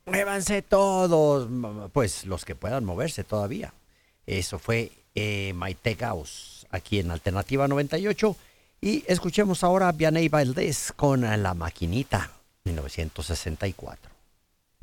Muévanse todos, pues los que puedan moverse todavía. Eso fue Maite Gauss, aquí en Alternativa 98. Y escuchemos ahora a Vianney Valdés con La Maquinita, 1964.